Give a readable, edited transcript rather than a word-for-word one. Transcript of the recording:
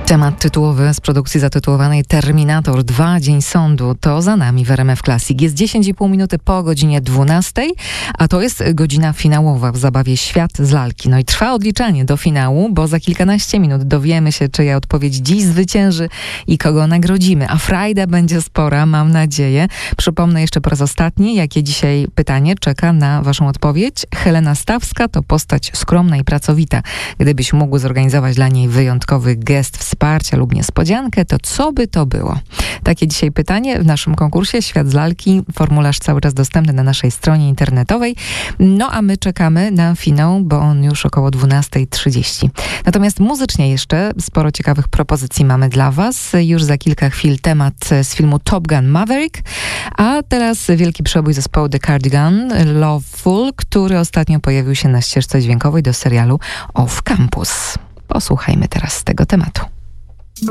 Temat tytułowy z produkcji zatytułowanej Terminator 2. Dzień sądu to za nami w RMF Classic. Jest 10,5 minuty po godzinie 12, a to jest godzina finałowa w zabawie Świat z lalki. No i trwa odliczanie do finału, bo za kilkanaście minut dowiemy się, czyja odpowiedź dziś zwycięży i kogo nagrodzimy. A frajda będzie spora, mam nadzieję. Przypomnę jeszcze po raz ostatni, jakie dzisiaj pytanie czeka na waszą odpowiedź. Helena Stawska to postać skromna i pracowita. Gdybyś mógł zorganizować dla niej wyjątkowy gest wsparcia lub niespodziankę, to co by to było? Takie dzisiaj pytanie w naszym konkursie Świat z lalki. Formularz cały czas dostępny na naszej stronie internetowej. No a my czekamy na finał, bo on już około 12:30. Natomiast muzycznie jeszcze sporo ciekawych propozycji mamy dla was. Już za kilka chwil temat z filmu Top Gun Maverick, a teraz wielki przebój zespołu The Cardigan, Loveful, który ostatnio pojawił się na ścieżce dźwiękowej do serialu Off Campus. Posłuchajmy teraz z tego tematu.